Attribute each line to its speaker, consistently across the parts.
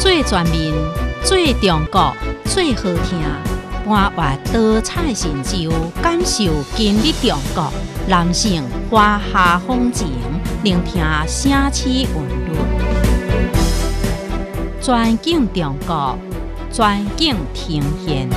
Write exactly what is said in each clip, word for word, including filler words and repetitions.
Speaker 1: 最全面、最中国、最好听，搬越多彩神州，感受今日中国。男性华夏风情，聆听城市韵律。全景中国，全景呈现。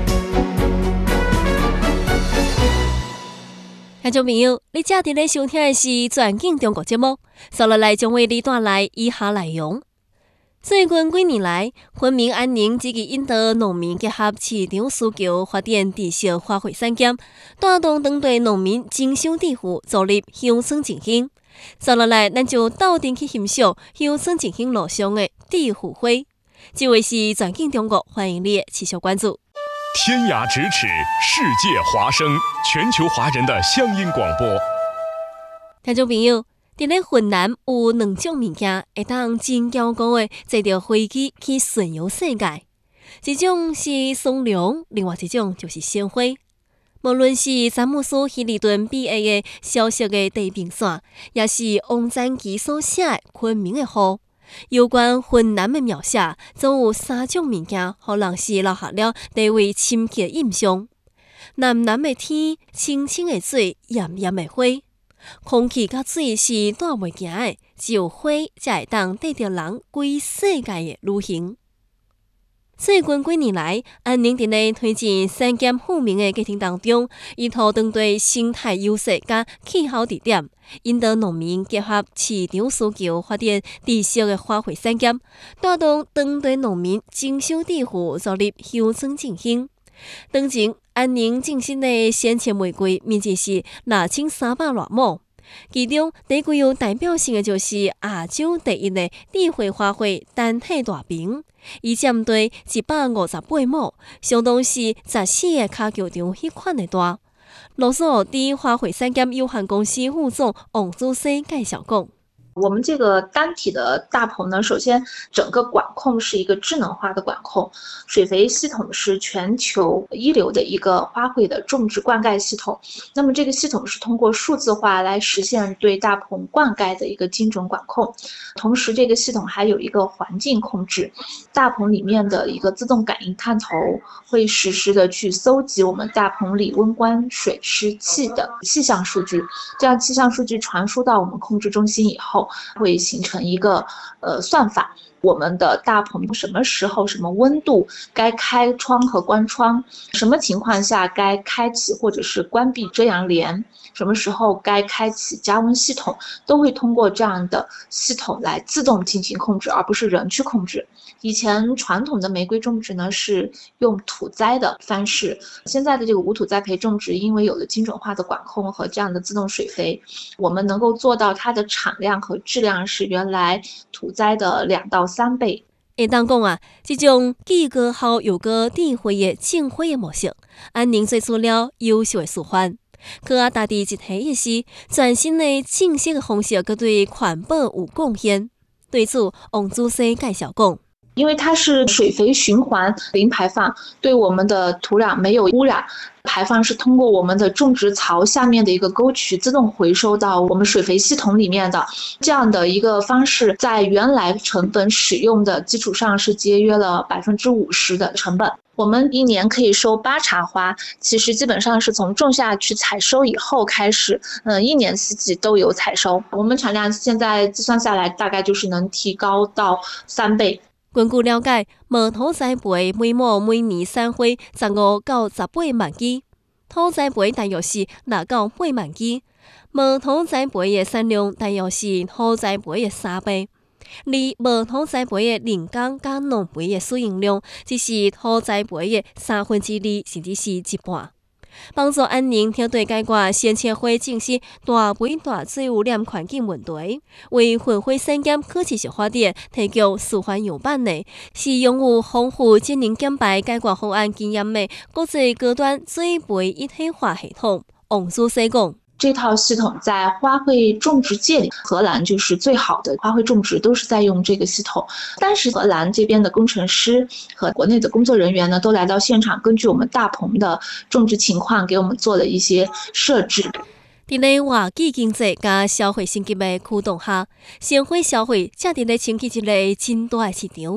Speaker 2: 听众朋友，你正伫咧收听的是《全景中国》节目，接落来将为你带来以下内容。最近几年来，昆明安宁积极引导农民结合市场需求，发展地色花卉产业，带动当地农民经商致富，助力乡村振兴。接落来，咱就斗阵去欣赏乡村振兴路上的致富花。这位是《全景中国》，欢迎你的持续关注。
Speaker 3: 天涯咫尺，世界华声，全球华人的乡音广播。
Speaker 2: 听众朋友，伫咧云南有两种物件会当真骄傲的坐着飞机去顺游世界，一种是松茸，另外一种就是鲜花。无论是詹姆斯·希利顿 B A 的小小的地平线，也是王占基所写的昆明的雨，有关云南的描写，总有三种物件，互人是留下了地位深刻的印象：蓝蓝的天，清清的水，炎炎的花。空气甲水是带袂行的，只有花才会当带着人规世界的旅行。最近几年来，安宁伫咧推进产业富民的过程当中，依托当地生态优势甲气候特点，引导农民结合市场需求，发展地色的花卉产业，带动当地农民经商致富，助力乡村振兴。当前，安宁种植的鲜切玫瑰面积是六千三百多亩，其中第一具有代表性的就是亚洲第一的智慧花卉单体大瓶，伊占地一百五十八亩，相当是十四个脚球场迄款的大。罗索蒂花卉产业有限公司副总王祖生介绍讲。
Speaker 4: 我们这个单体的大棚呢，首先整个管控是一个智能化的管控，水肥系统是全球一流的一个花卉的种植灌溉系统。那么这个系统是通过数字化来实现对大棚灌溉的一个精准管控，同时这个系统还有一个环境控制，大棚里面的一个自动感应探头会实时的去搜集我们大棚里温关水湿气的气象数据，这样气象数据传输到我们控制中心以后，会形成一个呃算法，我们的大棚什么时候什么温度该开窗和关窗，什么情况下该开启或者是关闭遮阳帘，什么时候该开启加温系统，都会通过这样的系统来自动进行控制，而不是人去控制。以前传统的玫瑰种植呢是用土栽的方式，现在的这个无土栽培种植，因为有了精准化的管控和这样的自动水肥，我们能够做到它的产量和质量是原来土栽的两到三倍。
Speaker 2: 会当讲啊，这种既高效又高智慧的种花的模式，安宁做出了优秀的示范。可啊，大地一提的是，全新的种植的方式，佮对环保有贡献。对此，王祖生介绍讲。
Speaker 4: 因为它是水肥循环零排放，对我们的土壤没有污染，排放是通过我们的种植槽下面的一个沟渠自动回收到我们水肥系统里面的，这样的一个方式在原来成本使用的基础上是节约了百分之五十的成本。我们一年可以收八茬花，其实基本上是从种下去采收以后开始，嗯，一年四季都有采收。我们产量现在计算下来，大概就是能提高到三倍。
Speaker 2: 根据了解，无土栽培每亩每年产花十五到十八万支，土栽培大约是六到八万支，无土栽培的产量大约是土栽培的三倍。而无土栽培的人工加农肥的使用量，只是土栽培的三分之二，甚至是一半。帮助安宁挑对解决鲜切花种植大肥大水污染环境问题，为云花产业可持续发展提供示范样板的，是拥有丰富节能减排解决方案经验的国际高端水培一体化系统。王祖生讲。
Speaker 4: 这套系统在花卉种植界里，荷兰就是最好的花卉种植都是在用这个系统。但是荷兰这边的工程师和国内的工作人员呢，都来到现场，根据我们大棚的种植情况，给我们做了一些设置。
Speaker 2: 伫咧外季经济加消费升级的驱动下，鲜花消费正伫咧撑起一个真大的市场。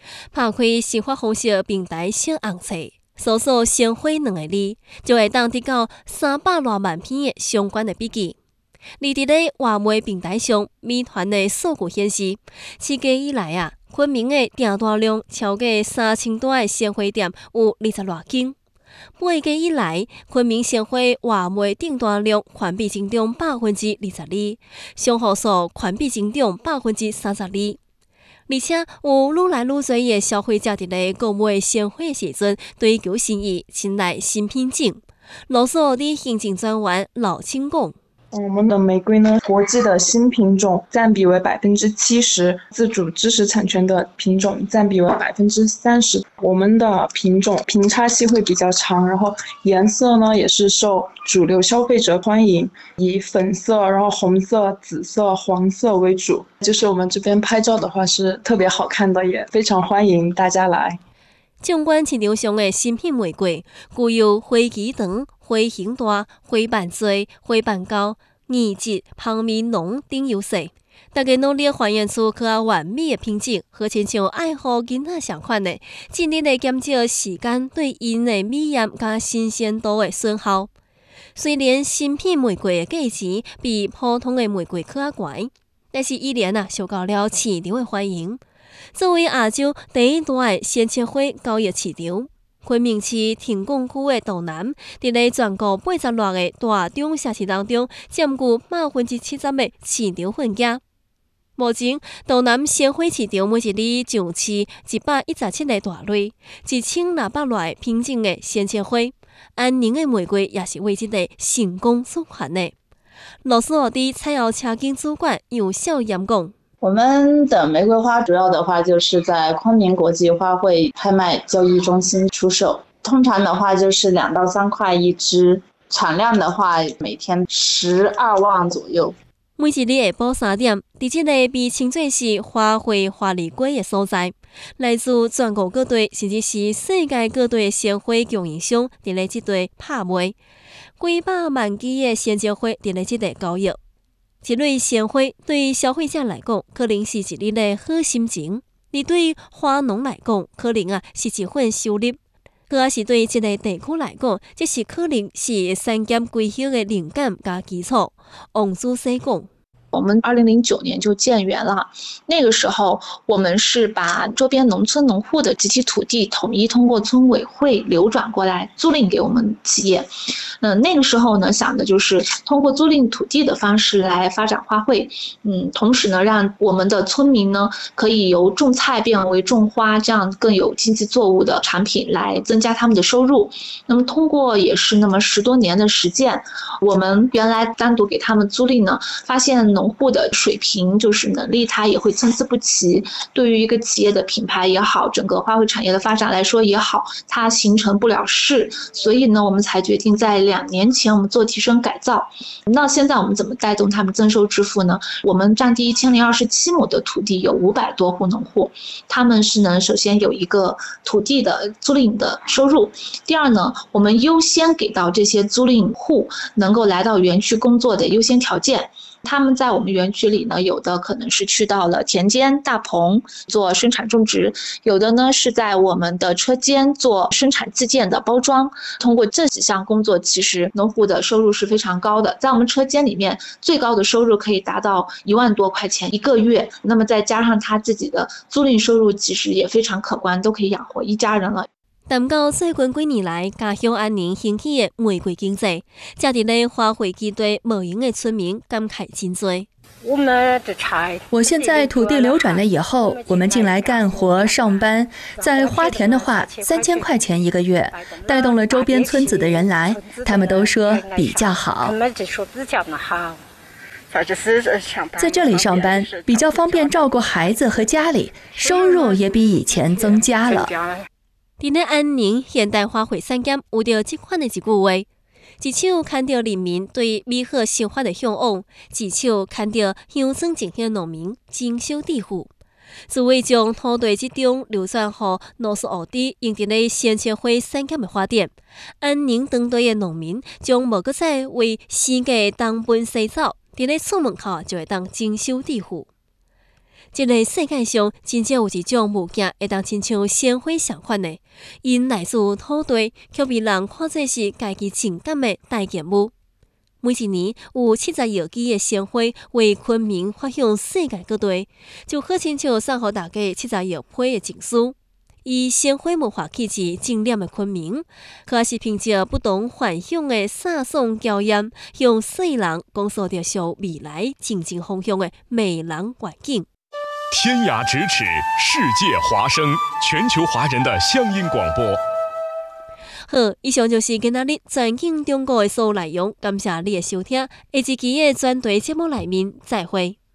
Speaker 2: 拍开新华红色平台小红册，搜索鲜花两个字，就会当得到三百多万篇的相关的笔记。而伫咧外媒平台上，美团的数据显示，四季以来啊，昆明的订单量超过三千多个鲜花店有二十多间。八季以来，昆明鲜花外媒订单量环比增长百分之二十二，上货数环比增长百分之三十二。而且有愈来愈多的消费者伫咧购买鲜花的时阵追求新意，青睐新品种。罗索的行政专员老青讲。
Speaker 5: 我们的玫瑰呢，国际的新品种占比为百分之七十，自主知识产权的品种占比为百分之三十。我们的品种平差期会比较长，然后颜色呢也是受主流消费者欢迎，以粉色、然后红色、紫色、黄色为主。就是我们这边拍照的话是特别好看的，也非常欢迎大家来。
Speaker 2: 纵观市场上的新品玫瑰，具有花期长、花型大、花瓣多、花瓣高、颜质、香味浓等优势。大家努力还原出可爱完美的品质，和亲像爱护囡仔相款的，尽力的减少时间对因的美艳加新鲜度的损耗。虽然新品玫瑰的价钱比普通的玫瑰可爱悬，但是依然啊受到了市场的欢迎。作为亚洲第一大的鲜切花交易市场，昆明市田港区的道南，伫咧全国八十多个大中城市当中，占据百分之七十的市场份额。目前，道南鲜花市场每一日上市一百一十七个大类，一千六百多个品种的鲜切花。安宁的玫瑰也是为这个成功所款的。罗斯奥的采药车间主管杨孝炎讲。
Speaker 6: 我们的玫瑰花主要的话就是在昆明国际花卉拍卖交易中心出售，通常的话就是两到三块一支，产量的话每天十二万左右。
Speaker 2: 每一日下晡三点，伫这个被称作是花卉花丽国的所在，来自全国各地甚至是世界各地的鲜花供应商伫咧这地拍卖，几百万支的鲜切花伫咧这地交易。一类鲜花对消费者来讲，可能是一日的好心情；而对花农来讲，可能啊是一份收入；或者是对一个地区来讲，这是可能是产业规划的灵感加基础。王主席讲。
Speaker 4: 我们二零零九年就建园了，那个时候我们是把周边农村农户的集体土地统一通过村委会流转过来租赁给我们企业。嗯，那个时候呢，想的就是通过租赁土地的方式来发展花卉，嗯，同时呢，让我们的村民呢可以由种菜变为种花，这样更有经济作物的产品来增加他们的收入。那么通过也是那么十多年的实践，我们原来单独给他们租赁呢，发现农户的水平就是能力，它也会参差不齐。对于一个企业的品牌也好，整个花卉产业的发展来说也好，它形成不了势。所以呢，我们才决定在两年前我们做提升改造。那现在我们怎么带动他们增收致富呢？我们占地一千零二十七亩的土地，有五百多户农户，他们是呢首先有一个土地的租赁的收入。第二呢，我们优先给到这些租赁户能够来到园区工作的优先条件。他们在我们园区里呢，有的可能是去到了田间大棚做生产种植，有的呢是在我们的车间做生产自建的包装。通过这几项工作，其实农户的收入是非常高的。在我们车间里面，最高的收入可以达到一万多块钱一个月，那么再加上他自己的租赁收入，其实也非常可观，都可以养活一家人了。
Speaker 2: 谈到最近几年来家乡安宁兴起的玫瑰经济，这伫咧花卉基地无闲的村民感慨真多。
Speaker 7: 我现在土地流转了以后，我们进来干活上班，在花田的话，三千块钱一个月，带动了周边村子的人来，他们都说比较好。在这里上班比较方便照顾孩子和家里，收入也比以前增加了。
Speaker 2: 伫咧安宁现代花卉产业有着这款的一句话：一手看到人民对美好生活的向往，一手看到乡村前线农民珍惜致富。自为将土地这种流转予罗斯奥地用伫咧鲜切花产业的发展，安宁当地的农民将无搁再为世界东奔西走，伫咧厝门口就会当珍惜致富。 这个世界上真正有一种物件会当亲像鲜花相款的，因来自土地，却被人看作是家己情感的代言物。每一年有七十亿支的鲜花为昆明发向世界各地，就好亲像送予大家七十亿批的情书。以鲜花文化气质浸染的昆明，可是凭借不同幻想的洒爽娇艳，向世人讲述着向未来前进方向的美人环境。
Speaker 3: 天涯咫尺，世界华声，全球华人的乡音广播。
Speaker 2: 好，以上就是今仔日全景中国的所有内容，感谢你的收听，下一期的专题节目内面再会。